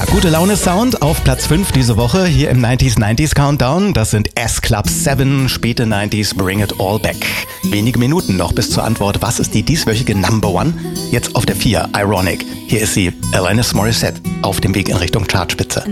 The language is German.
Gute Laune Sound auf Platz 5 diese Woche hier im 90s Countdown. Das sind S-Club 7, späte 90s, Bring It All Back. Wenige Minuten noch bis zur Antwort, was ist die dieswöchige Number One? Jetzt auf der 4, Ironic. Hier ist sie, Alanis Morissette, auf dem Weg in Richtung Chartspitze.